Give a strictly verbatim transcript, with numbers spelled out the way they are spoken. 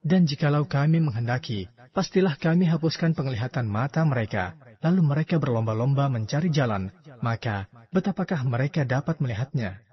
Dan jikalau kami menghendaki, pastilah kami hapuskan penglihatan mata mereka, lalu mereka berlomba-lomba mencari jalan, maka betapakah mereka dapat melihatnya?